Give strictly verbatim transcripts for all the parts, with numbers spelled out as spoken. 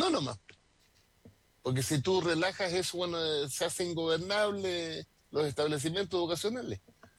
No nomás. Porque si tú relajas eso, bueno, eh, se hace ingobernable los establecimientos educacionales.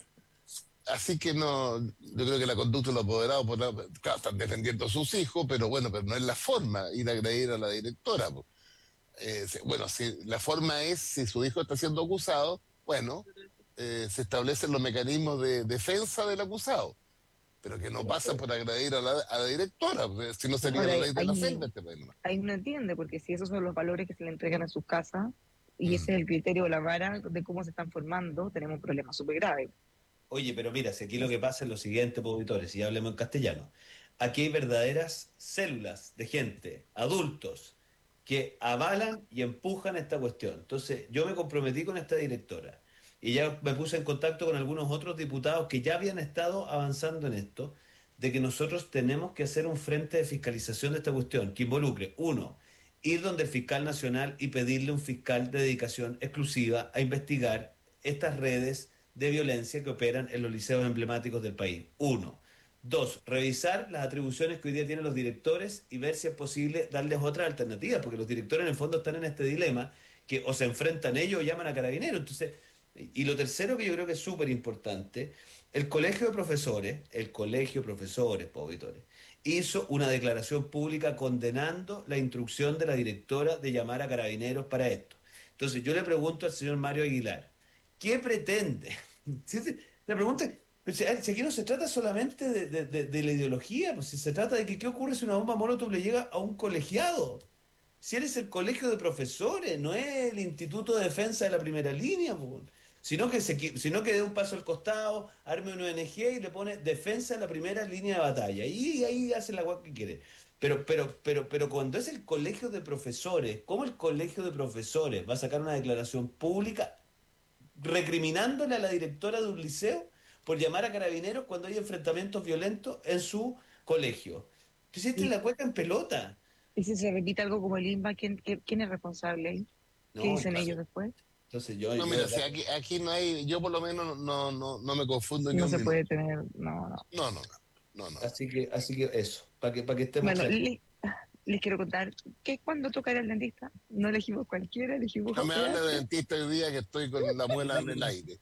Así que no, yo creo que la conducta de los apoderados, por la- claro, están defendiendo a sus hijos, pero bueno, pero no es la forma ir a agredir a la directora, po. Eh, se- bueno, si la forma es, si su hijo está siendo acusado, bueno, eh, se establecen los mecanismos de defensa del acusado, pero que no pasa por agredir a la, a la directora, porque si no sería Ahora, la ley de la ahí, selva este país nomás. ahí no entiende, porque si esos son los valores que se le entregan a sus casas, y Mm. ese es el criterio de la vara de cómo se están formando, tenemos un problema súper grave. Oye, pero mira, si aquí lo que pasa es lo siguiente, pues, auditores, y ya hablemos en castellano. Aquí hay verdaderas células de gente, adultos, que avalan y empujan esta cuestión. Entonces, yo me comprometí con esta directora y ya me puse en contacto con algunos otros diputados que ya habían estado avanzando en esto, de que nosotros tenemos que hacer un frente de fiscalización de esta cuestión, que involucre, uno, ir donde el fiscal nacional y pedirle un fiscal de dedicación exclusiva a investigar estas redes de violencia que operan en los liceos emblemáticos del país. Uno. Dos, revisar las atribuciones que hoy día tienen los directores y ver si es posible darles otras alternativas, porque los directores en el fondo están en este dilema que o se enfrentan ellos o llaman a carabineros. Entonces, y lo tercero que yo creo que es súper importante, el colegio de profesores, el colegio de profesores, po, auditores, hizo una declaración pública condenando la instrucción de la directora de llamar a carabineros para esto. Entonces yo le pregunto al señor Mario Aguilar, ¿qué pretende? Sí, sí, la pregunta es, pero si, si aquí no se trata solamente de, de- de- de la ideología, pues si se trata de que qué ocurre si una bomba molotov le llega a un colegiado. Si eres el colegio de profesores, no es el Instituto de Defensa de la Primera Línea, pues. Sino que, se, qui- sino que dé un paso al costado, arme una O N G y le pone defensa de la primera línea de batalla. Y ahí hace la guay que quiere. Pero, pero, pero, pero cuando es el colegio de profesores, ¿cómo el colegio de profesores va a sacar una declaración pública recriminándole a la directora de un liceo por llamar a carabineros cuando hay enfrentamientos violentos en su colegio? Entonces, esta es Y, la cueca en pelota. y si se repite algo como el INBA, ¿quién, quién, quién es responsable ahí? ¿Qué No, dicen ellos entonces, después? entonces yo, No, yo de mira, si verdad que- aquí, aquí no hay, yo por lo menos no, no, no me confundo ni No un se puede minuto. tener, no, no. No, no, no, no, no. así que, así que eso, para que, para que estemos Bueno, claros. les, les quiero contar que cuando toca ir al dentista, no elegimos cualquiera, elegimos a No me hable de Opearte. dentista hoy día que estoy con la muela en el aire.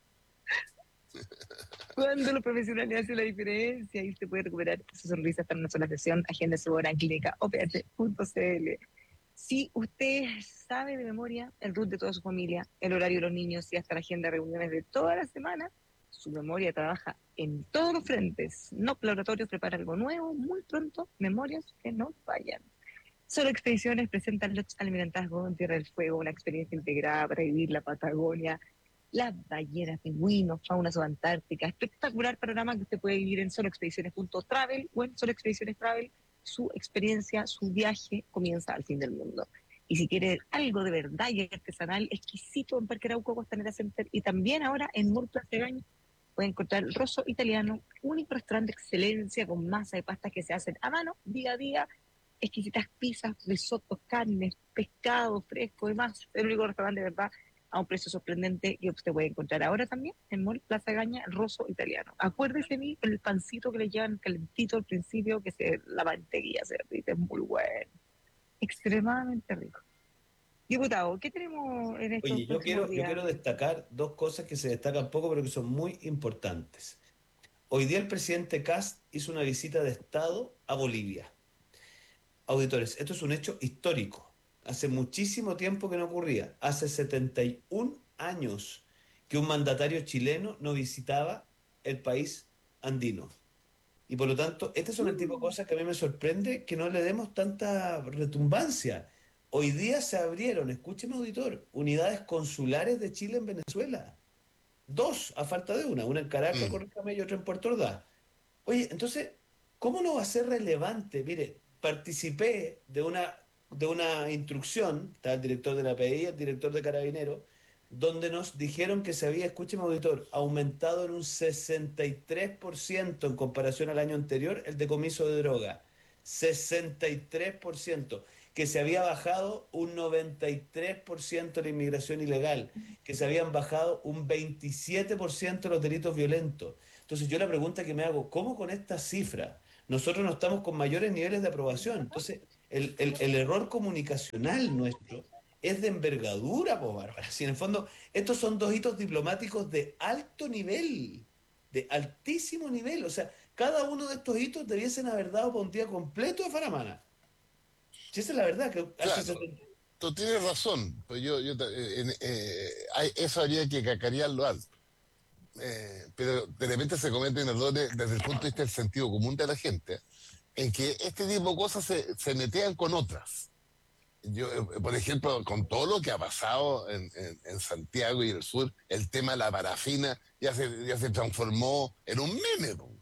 Cuando los profesionales hacen la diferencia y se puede recuperar su sonrisa hasta en una sola sesión, agenda su hora en clínica opearte punto c l. Si usted sabe de memoria el root de toda su familia, el horario de los niños y hasta la agenda de reuniones de toda la semana, su memoria trabaja en todos los frentes. No Laboratorios prepara algo nuevo muy pronto, memorias que no fallan. Solo Expediciones presenta Lots Almirantazgo en Tierra del Fuego, una experiencia integrada para vivir la Patagonia, las ballenas, pingüinos, fauna subantártica, espectacular panorama que usted puede vivir en solo expediciones punto travel o en Solo Expediciones Travel. Su experiencia, su viaje comienza al fin del mundo. Y si quiere algo de verdad y artesanal, exquisito en Parque Arauco, Costanera Center y también ahora en Mall Plaza Gaña, puede encontrar el Rosso Italiano, único restaurante de excelencia con masa de pastas que se hacen a mano día a día, exquisitas pizzas, risotos, carnes, pescado fresco y más. El único restaurante de verdad a un precio sorprendente que usted puede encontrar ahora también en Mall Plaza Gaña, el Rosso Italiano. Acuérdese de mí, el pancito que le llevan calentito al principio, que se, la mantequilla se derrite, es muy bueno, extremadamente rico. Diputado, ¿qué tenemos en estos Oye, yo próximos quiero, yo días? quiero destacar dos cosas que se destacan poco, pero que son muy importantes. Hoy día el presidente Kast hizo una visita de Estado a Bolivia. Auditores, esto es un hecho histórico. Hace muchísimo tiempo que no ocurría. Hace setenta y un años que un mandatario chileno no visitaba el país andino. Y por lo tanto, estas son el tipo de cosas que a mí me sorprende que no le demos tanta retumbancia. Hoy día se abrieron, escúcheme auditor, unidades consulares de Chile en Venezuela. Dos, a falta de una, una en Caracas, Mm. corríjame, y otra en Puerto Ordaz. Oye, entonces, ¿cómo no va a ser relevante? Mire, participé de una, de una instrucción, está el director de la P I, el director de Carabineros, donde nos dijeron que se había, escúcheme auditor, aumentado en un sesenta y tres por ciento en comparación al año anterior el decomiso de droga. Sesenta y tres por ciento, que se había bajado un noventa y tres por ciento la inmigración ilegal, que se habían bajado un veintisiete por ciento los delitos violentos. Entonces yo la pregunta que me hago, ¿cómo con esta cifra nosotros no estamos con mayores niveles de aprobación? Entonces el, el, el error comunicacional nuestro es de envergadura, po, Bárbara. Si en el fondo, estos son dos hitos diplomáticos de alto nivel, de altísimo nivel. O sea, cada uno de estos hitos debiesen haber dado para un día completo de Faramana. Si esa es la verdad, que hace Claro, tú tienes razón, pues yo, yo eh, en- eh, hay- eso habría que cacarearlo alto. Eh, pero de repente se cometen errores desde el punto de vista del sentido común de la gente, en que este tipo de cosas se, se metean con otras. Yo, eh, por ejemplo, con todo lo que ha pasado en, en- en Santiago y el sur, el tema de la parafina ya se, ya se transformó en un meme, po.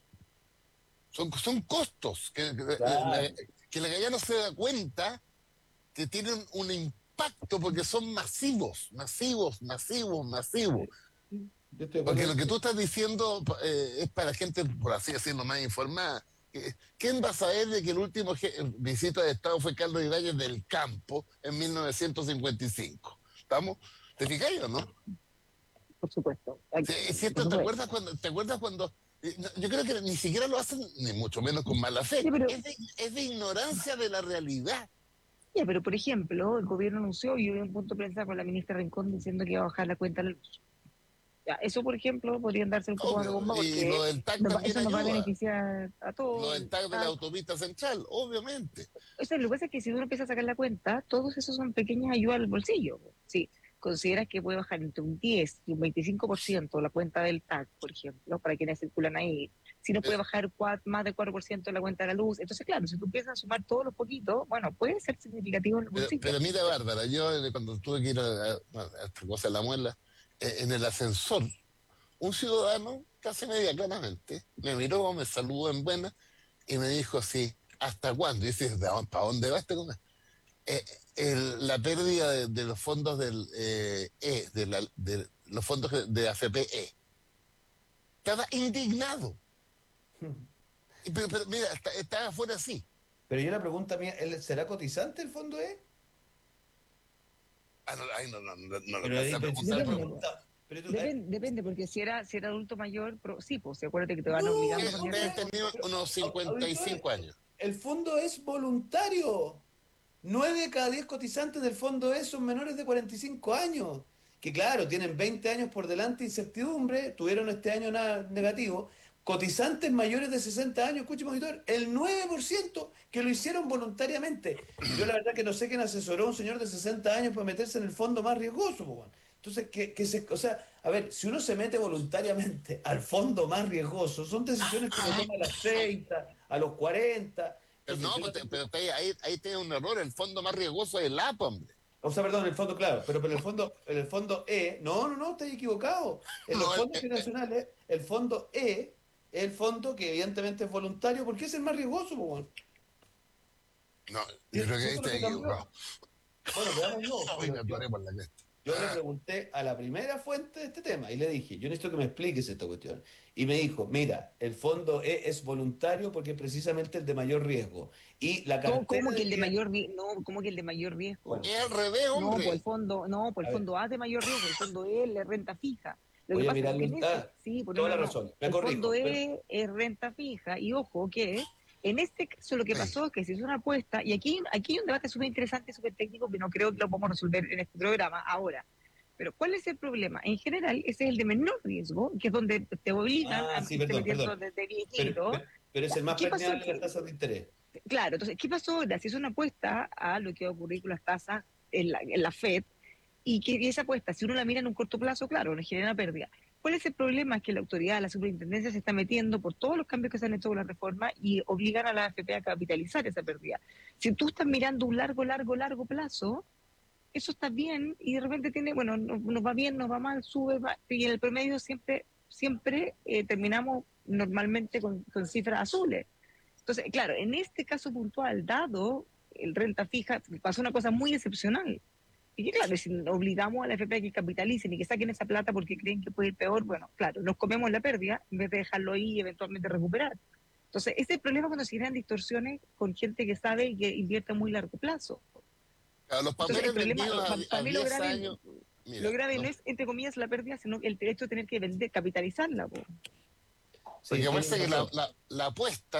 Son, son costos que, que, la, Claro. que la galla no se da cuenta que tienen un impacto porque son masivos, masivos, masivos, masivos. Yo estoy de Porque acuerdo lo que tú contigo. estás diciendo eh, es para gente, por así decirlo, más informada. Eh, ¿Quién va a saber de que el último je- visita de Estado fue Carlos Ibáñez del Campo en mil novecientos cincuenta y cinco? ¿Estamos? ¿Te fijas o no? Por supuesto. Sí, es Por cierto, ¿te supuesto. acuerdas cuando, te acuerdas cuando eh, no, yo creo que ni siquiera lo hacen, ni mucho menos con mala fe. Ya, pero, Es de, es de ignorancia de la realidad. ya, pero por ejemplo, el gobierno anunció y hubo un punto de prensa con la ministra Rincón diciendo que iba a bajar la cuenta de la luz. Ya, eso, por ejemplo, podrían darse un poco más de Obvio. bomba Y lo porque del T A C nos va- también eso nos va a ayuda. beneficiar a Lo todos. del T A C de la autopista central, obviamente. O sea, lo que pasa es que si uno empieza a sacar la cuenta, todos esos son pequeñas ayudas al bolsillo. Sí, consideras que puede bajar entre un diez y un veinticinco por ciento la cuenta del T A C, por ejemplo, para quienes circulan ahí. Si no puede Pero, bajar cuat- más del cuatro por ciento la cuenta de la luz. Entonces, claro, si tú empiezas a sumar todos los poquitos, bueno, puede ser significativo en el pero, bolsillo. pero mira, Bárbara, yo eh, cuando tuve que ir a, a- a esta cosa de la muela, eh, en el ascensor, un ciudadano, casi media claramente, me miró, me saludó en buena y me dijo así, ¿hasta cuándo? Y dice, ¿para dónde va este con eh, el- la pérdida de, de los fondos del eh, E, de, la- de los fondos de A F P E? Estaba indignado. Y Pero, pero mira, está- estaba fuera así. Pero yo la pregunta mía, ¿él será cotizante el fondo E? Ah, no, ay, no, no, no, no lo Pero alcancé ahí a pues, si se preguntar, la pero Depende, po. pregunta, pero tú, eh, Depende, depende, porque si era, si era adulto mayor, pero, sí, pues se acuérdate que te van no, obligando eh, a no, cambiarte debe el pero, fondo. tener pero, unos au- cincuenta y auditores, cinco años. el fondo es voluntario. Nueve de cada diez cotizantes del fondo E son menores de cuarenta y cinco años, que claro, tienen veinte años por delante de incertidumbre, tuvieron este año nada negativo. Cotizantes mayores de sesenta años, escuche, auditor, el nueve por ciento que lo hicieron voluntariamente. Yo la verdad que no sé quién asesoró a un señor de sesenta años para meterse en el fondo más riesgoso, po, weón. Entonces, que, que se, o sea, a ver, si uno se mete voluntariamente al fondo más riesgoso, son decisiones que uno toma a los treinta, a los cuarenta. Pero Entonces, no, yo pues la te- tengo- pero te- ahí, ahí tiene un error. El fondo más riesgoso es el A P A, hombre. o sea, perdón, el fondo, claro, pero, pero el fondo, en el fondo E, no, no, no, estás equivocado. En los No, el- fondos eh, eh, internacionales, el fondo E es el fondo que evidentemente es voluntario porque es el más riesgoso, po, weón. no, Y yo creo que y ahí eso es lo está que cambió. equivocado. Bueno, veámoslo, Hoy pero me yo, atoré por la cresta. yo le pregunté a la primera fuente de este tema y le dije, yo necesito que me expliques esta cuestión. Y me dijo, mira, el fondo E es voluntario porque es precisamente el de mayor riesgo. Y la ¿Cómo, cartera cómo que de el de clientes, mayor riesgo? No, ¿cómo que el de mayor riesgo? bueno, Es al revés, No, por el hombre. fondo, no, por el a ver, fondo A es de mayor riesgo, el fondo E es renta fija. Lo que voy a pasa es mirarlo que en en... ese, Ah, sí, por no, toda no, la no, razón, me el fondo corrijo, pero... E es renta fija y ojo que en este caso lo que Sí. pasó es que se hizo una apuesta y aquí, aquí hay un debate súper interesante, súper técnico que no creo que lo podamos resolver en este programa ahora. Pero ¿cuál es el problema? En general, ese es el de menor riesgo, que es donde te obligan Ah, a sí, irte perdón, metiendo perdón. desde Pero, viejito. pero, pero es Ya, el más ¿qué pasó permeable a las aquí? tasas de interés. Claro, entonces, ¿qué pasó ahora? Se hizo una apuesta a lo que va a ocurrir con las tasas en la, en la Fed y que y esa apuesta, si uno la mira en un corto plazo, claro, nos genera pérdida. ¿Cuál es el problema? Es que la autoridad, la superintendencia se está metiendo por todos los cambios que se han hecho con la reforma y obligan a la A F P a capitalizar esa pérdida. Si tú estás mirando un largo, largo, largo plazo, eso está bien y de repente tiene, bueno, no- nos va bien, nos va mal, sube, va, y en el promedio siempre, siempre eh, terminamos normalmente con, con cifras azules. Entonces, claro, en este caso puntual, dado el renta fija, pasó una cosa muy excepcional. Y que claro, si obligamos a la F P a que capitalicen y que saquen esa plata porque creen que puede ir peor, bueno, claro, nos comemos la pérdida en vez de dejarlo ahí y eventualmente recuperar. Entonces, ese es el problema cuando se crean distorsiones con gente que sabe y que invierte a muy largo plazo. A los Entonces, el papeles problema, vendidos para, a, a mí lo diez grave, años, mira, lo grave no ¿no? es, entre comillas, la pérdida, sino el derecho de tener que vender, capitalizarla. Po. Sí, Porque tienen parece que la, razón. la, la apuesta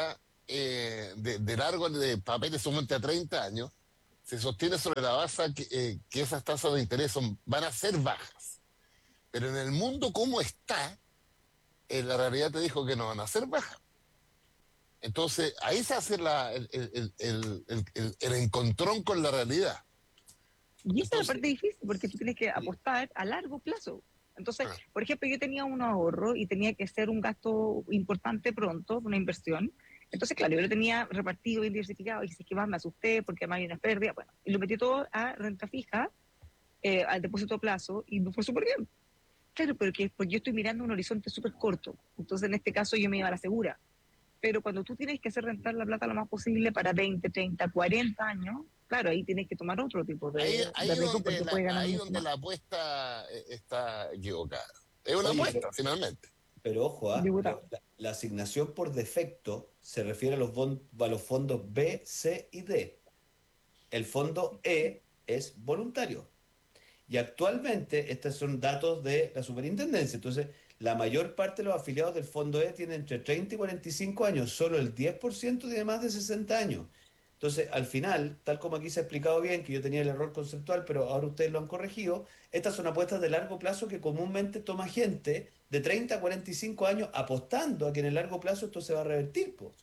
eh, de, de largo de papeles sumamente a treinta años, se sostiene sobre la base que, eh, que esas tasas de interés son, van a ser bajas. Pero en el mundo como está, eh, la realidad te dijo que no van a ser bajas. Entonces, ahí se hace la, el, el, el, el, el, el encontrón con la realidad. Y esa es la Entonces, parte difícil, porque tú tienes que apostar a largo plazo. Entonces, ah, por ejemplo, yo tenía un ahorro y tenía que hacer un gasto importante pronto, una inversión. Entonces, claro, yo lo tenía repartido, bien diversificado, y si es que más me asusté porque además hay una pérdida, bueno, y lo metí todo a renta fija, eh, al depósito a plazo, y me fue súper bien. Claro, porque, porque yo estoy mirando un horizonte súper corto. Entonces, en este caso, yo me iba a la segura. Pero cuando tú tienes que hacer rentar la plata lo más posible para veinte, treinta, cuarenta años, claro, ahí tienes que tomar otro tipo ahí, de, de ahí, riesgo donde porque la, puede ganar ahí mucho donde más. la apuesta eh, está equivocada. Es una Oye, apuesta, pero, finalmente. pero ojo, ¿ah? Diputado. Lo- la, la asignación por defecto se refiere a los, bon- a los fondos B, C y D. El fondo E es voluntario. Y actualmente, estos son datos de la superintendencia. Entonces, la mayor parte de los afiliados del fondo E tienen entre treinta y cuarenta y cinco años. Solo el diez por ciento tiene más de sesenta años. Entonces, al final, tal como aquí se ha explicado bien, que yo tenía el error conceptual, pero ahora ustedes lo han corregido, estas son apuestas de largo plazo que comúnmente toma gente de treinta a cuarenta y cinco años apostando a que en el largo plazo esto se va a revertir, po.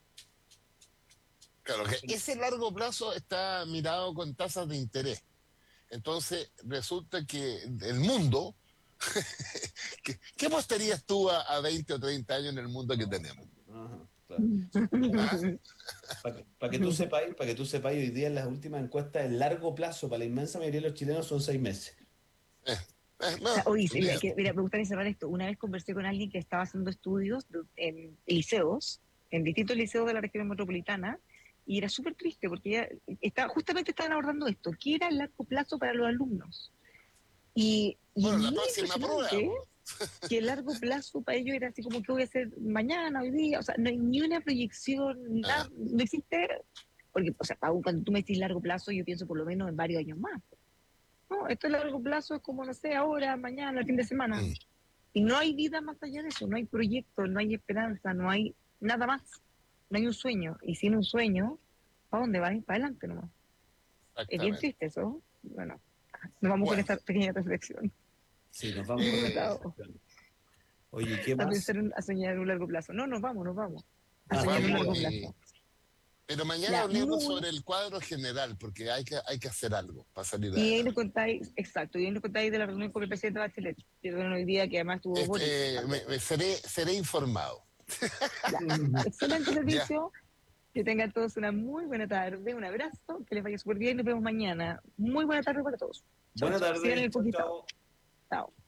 Claro que ese largo plazo está mirado con tasas de interés. Entonces, resulta que el mundo, ¿qué, qué apostarías tú a, a veinte o treinta años en el mundo que tenemos? Ajá, claro. Mira, ¿Ah? para que, pa' que tú sepáis, para que tú sepáis, hoy día en las últimas encuestas, el largo plazo para la inmensa mayoría de los chilenos son seis meses. Eh, eh, O sea, no, oye, sí, mira, mira, que, mira, me gustaría cerrar esto. Una vez conversé con alguien que estaba haciendo estudios de- en liceos, en distintos liceos de la región metropolitana, y era súper triste porque ella está, justamente estaban abordando esto, ¿qué era el largo plazo para los alumnos? Y, y es bueno, la muy próxima prueba, impresionante po. que el largo plazo para ellos era así como que voy a hacer mañana, hoy día, o sea, no hay ni una proyección, nada, Ah, no existe, porque, o sea, aún cuando tú me decís largo plazo, yo pienso por lo menos en varios años más. No, esto a largo plazo es como, no sé, ahora, mañana, el fin de semana. mm, Y no hay vida más allá de eso, no hay proyecto, no hay esperanza, no hay nada más. No hay un sueño. Y sin un sueño, ¿para dónde vas? Para adelante nomás. Es bien exactamente. triste eso. Bueno, nos vamos con Bueno, esta pequeña reflexión. Sí, nos vamos con la eh, Diputado, reflexión. Oye, ¿qué a más? pensar, en- a soñar en un largo plazo. No, nos vamos, nos vamos. A Ah, nos soñar en un vamos seguimos. largo y... plazo. Pero mañana Ya, hablemos muy. sobre el cuadro general, porque hay que, hay que hacer algo para salir Y ahí nos adelante. contáis, exacto, y ahí nos contáis de la reunión con el presidente Bachelet, que tuvieron hoy día, que además estuvo Boric Este, eh, me, también. me seré, seré informado. Ya, excelente Ya, servicio. Que tengan todos una muy buena tarde, un abrazo, que les vaya súper bien y nos vemos mañana. Muy buena tarde para todos. Chao, Buena chao. Sigan en tarde. el Chao, poquito. chao. Chao.